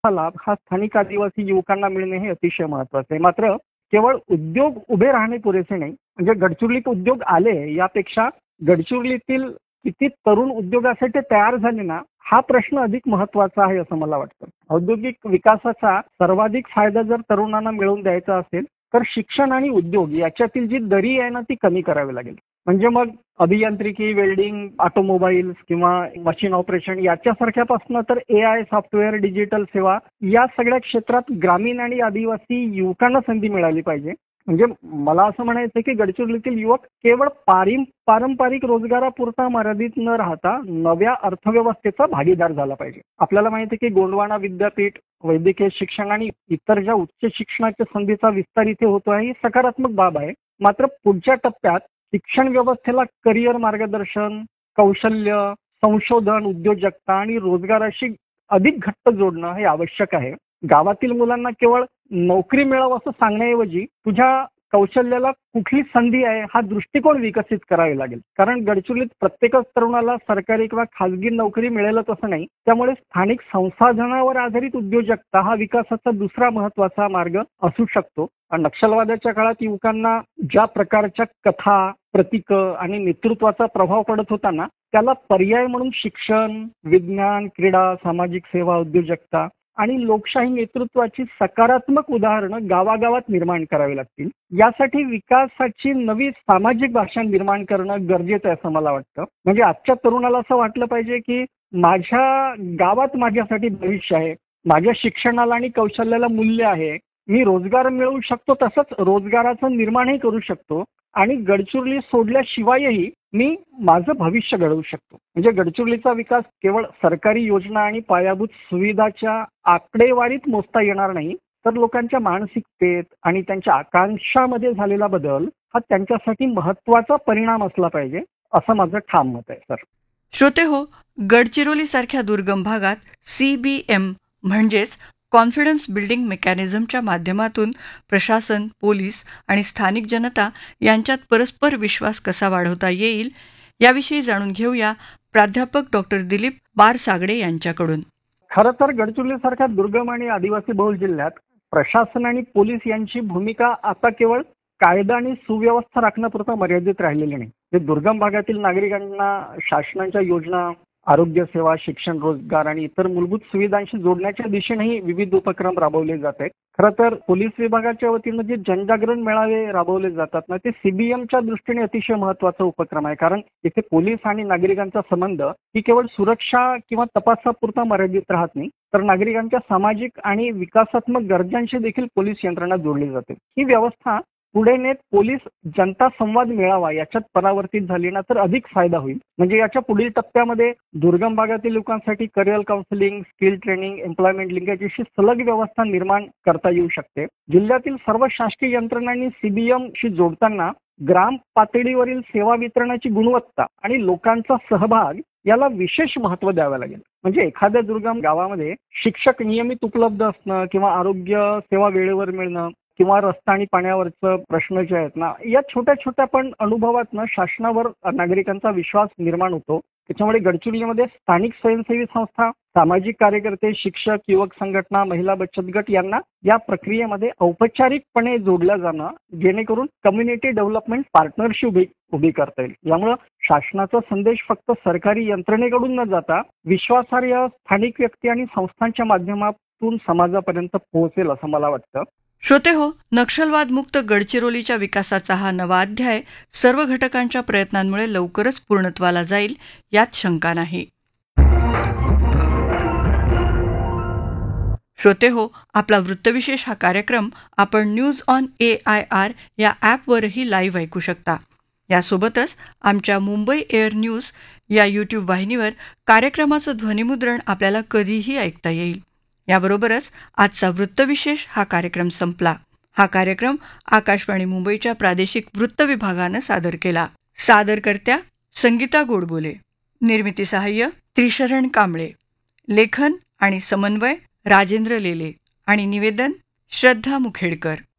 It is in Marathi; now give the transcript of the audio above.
लाभ हा स्थानिक आदिवासी युवकांना मिळणे हे अतिशय महत्वाचे आहे. मात्र केवळ उद्योग उभे राहणे पुरेसे नाही. म्हणजे गडचिरोलीत उद्योग आले यापेक्षा गडचिरोलीतील किती तरुण उद्योगासाठी तयार झाले ना, हा प्रश्न अधिक महत्वाचा आहे असं मला वाटतं. औद्योगिक विकासाचा सर्वाधिक फायदा जर तरुणांना मिळवून द्यायचा असेल तर शिक्षण आणि उद्योग याच्यातील जी दरी आहे ना ती कमी करावी लागेल. म्हणजे मग अभियांत्रिकी, वेल्डिंग, ऑटोमोबाईल्स किंवा मशीन ऑपरेशन याच्यासारख्यापासून तर AI, सॉफ्टवेअर, डिजिटल सेवा या सगळ्या क्षेत्रात ग्रामीण आणि आदिवासी युवकांना संधी मिळाली पाहिजे. म्हणजे मला असं म्हणायचं की गडचिरोलीतील युवक केवळ पारंपरिक रोजगारापुरता मर्यादित न राहता नव्या अर्थव्यवस्थेचा भागीदार झाला पाहिजे. आपल्याला माहिती आहे की गोंडवाना विद्यापीठ, वैद्यकीय शिक्षण आणि इतर ज्या उच्च शिक्षणाच्या संधीचा विस्तार इथे होतो आहे ही सकारात्मक बाब आहे. मात्र पुढच्या टप्प्यात शिक्षण व्यवस्थेला करिअर मार्गदर्शन, कौशल्य, संशोधन, उद्योजकता आणि रोजगाराशी अधिक घट्ट जोडणं हे आवश्यक आहे. गावातील मुलांना केवळ नोकरी मिळावं असं सांगण्याऐवजी तुझ्या कौशल्याला कुठली संधी आहे हा दृष्टिकोन विकसित करावा लागेल. कारण गडचिरोलीत प्रत्येकच तरुणाला सरकारी किंवा खासगी नोकरी मिळेलच असं नाही. त्यामुळे स्थानिक संसाधनावर आधारित उद्योजकता हा विकासाचा दुसरा महत्वाचा मार्ग असू शकतो. नक्षलवादाच्या काळात युवकांना ज्या प्रकारच्या कथा, प्रतीक आणि नेतृत्वाचा प्रभाव पडत होता ना, त्याला पर्याय म्हणून शिक्षण, विज्ञान, क्रीडा, सामाजिक सेवा, उद्योजकता आणि लोकशाही नेतृत्वाची सकारात्मक उदाहरणं गावागावात निर्माण करावी लागतील. यासाठी विकासाची नवी सामाजिक भाषा निर्माण करणं गरजेचं आहे असं मला वाटतं. म्हणजे आजच्या तरुणाला असं वाटलं पाहिजे की माझ्या गावात माझ्यासाठी भविष्य आहे, माझ्या शिक्षणाला आणि कौशल्याला मूल्य आहे, मी रोजगार मिळवू शकतो, तसंच रोजगाराचं निर्माणही करू शकतो आणि गडचिरोली सोडल्याशिवायही मी माझं भविष्य घडवू शकतो. म्हणजे गडचिरोलीचा विकास केवळ सरकारी योजना आणि पायाभूत सुविधाच्या आकडेवारीत मोजता येणार नाही, तर लोकांच्या मानसिकतेत आणि त्यांच्या आकांक्षामध्ये झालेला बदल हा त्यांच्यासाठी महत्वाचा परिणाम असला पाहिजे असं माझं ठाम मत आहे. सर श्रोते हो, गडचिरोली सारख्या दुर्गम भागात CBM म्हणजेच कॉन्फिडन्स बिल्डिंग मेकॅनिझमच्या माध्यमातून प्रशासन, पोलीस आणि स्थानिक जनता यांच्यात परस्पर विश्वास कसा वाढवता येईल याविषयी जाणून घेऊया प्राध्यापक डॉक्टर दिलीप बारसागडे यांच्याकडून. खरं तर गडचिरोलीसारख्या दुर्गम आणि आदिवासी बहुल जिल्ह्यात प्रशासन आणि पोलीस यांची भूमिका आता केवळ कायदा आणि सुव्यवस्था राखण्यापुरता मर्यादित राहिलेली नाही. जे दुर्गम भागातील नागरिकांना शासनाच्या योजना, आरोग्य सेवा, शिक्षण, रोजगार आणि इतर मूलभूत सुविधांशी जोडण्याच्या दिशेनेही विविध उपक्रम राबवले जात आहेत. खरं तर पोलीस विभागाच्या वतीनं जे जनजागरण मेळावे राबवले जातात ना, ते CBMच्या दृष्टीने अतिशय महत्वाचा उपक्रम आहे. कारण इथे पोलीस आणि नागरिकांचा संबंध ही केवळ सुरक्षा किंवा तपासापुरता मर्यादित राहत नाही, तर नागरिकांच्या सामाजिक आणि विकासात्मक गरजांशी देखील पोलीस यंत्रणा जोडली जाते. ही व्यवस्था पुढे नेत पोलीस जनता संवाद मेळावा याच्यात परावर्तित झाली ना तर अधिक फायदा होईल. म्हणजे याच्या पुढील टप्प्यामध्ये दुर्गम भागातील लोकांसाठी career counselling, skill training, employment linkage अशी सलग व्यवस्था निर्माण करता येऊ शकते. जिल्ह्यातील सर्व शासकीय यंत्रणांनी CBMशी जोडताना ग्राम पातळीवरील सेवा वितरणाची गुणवत्ता आणि लोकांचा सहभाग याला विशेष महत्त्व द्यावे लागेल. म्हणजे एखाद्या दुर्गम गावामध्ये शिक्षक नियमित उपलब्ध असणं किंवा आरोग्य सेवा वेळेवर मिळणं किंवा रस्ता आणि पाण्यावरचं प्रश्न जे आहेत ना, या छोट्या छोट्या पण अनुभवातनं शासनावर नागरिकांचा विश्वास निर्माण होतो. त्याच्यामुळे गडचिरोलीमध्ये स्थानिक स्वयंसेवी संस्था, सामाजिक कार्यकर्ते, शिक्षक, युवक संघटना, महिला बचत गट यांना या प्रक्रियेमध्ये औपचारिकपणे जोडलं जाणं जेणेकरून कम्युनिटी डेव्हलपमेंट पार्टनरशिप उभी करता येईल. यामुळं शासनाचा संदेश फक्त सरकारी यंत्रणेकडून न जाता विश्वासार्ह स्थानिक व्यक्ती आणि संस्थांच्या माध्यमातून समाजापर्यंत पोहोचेल असं मला वाटतं. श्रोते हो, नक्षलवाद मुक्त गडचिरोलीच्या विकासाचा हा नवा अध्याय सर्व घटकांच्या प्रयत्नांमुळे लवकरच पूर्णत्वाला जाईल यात शंका नाही. श्रोते हो, आपला वृत्तविशेष हा कार्यक्रम आपण न्यूज ऑन AIR या ॲपवरही लाईव्ह ऐकू शकता. यासोबतच आमच्या मुंबई एअर न्यूज या YouTube वाहिनीवर कार्यक्रमाचं ध्वनिमुद्रण आपल्याला कधीही ऐकता येईल. याबरोबरच आजचा वृत्तविशेष हा कार्यक्रम संपला. हा कार्यक्रम आकाशवाणी मुंबईच्या प्रादेशिक वृत्त विभागानं सादर केला. सादरकर्त्या संगीता गोडबोले, निर्मिती सहाय्य त्रिशरण कांबळे, लेखन आणि समन्वय राजेंद्र लेले आणि निवेदन श्रद्धा मुखेडकर.